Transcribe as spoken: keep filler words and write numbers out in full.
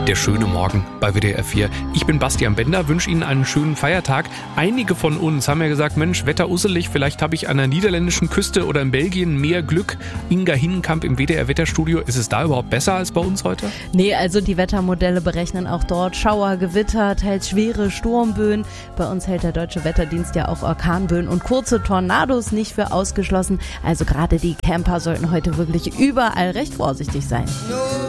Der schöne Morgen bei W D R vier. Ich bin Bastian Bender, wünsche Ihnen einen schönen Feiertag. Einige von uns haben ja gesagt, Mensch, Wetter usselig, vielleicht habe ich an der niederländischen Küste oder in Belgien mehr Glück. Inga Hinnenkamp im W D R-Wetterstudio. Ist es da überhaupt besser als bei uns heute? Nee, also die Wettermodelle berechnen auch dort Schauer, Gewitter, teils schwere Sturmböen. Bei uns hält der Deutsche Wetterdienst ja auch Orkanböen und kurze Tornados nicht für ausgeschlossen. Also gerade die Camper sollten heute wirklich überall recht vorsichtig sein.